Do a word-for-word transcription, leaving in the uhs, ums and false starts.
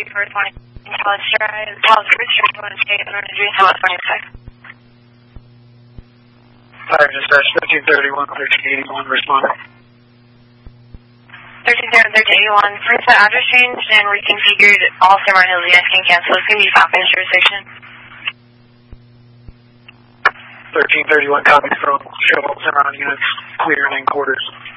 for twenty College Drive, College Ridge, twenty State, Energy, Hello, twenty-six. Fire dispatch, thirteen thirty-one, thirteen eighty-one, responding. thirteen eighty-one, print the address change and reconfigured all Cimarron Hills. You guys can cancel. It's going to be Falcon's jurisdiction. thirteen thirty-one, copy from Shuttle Cimarron units, clear in quarters.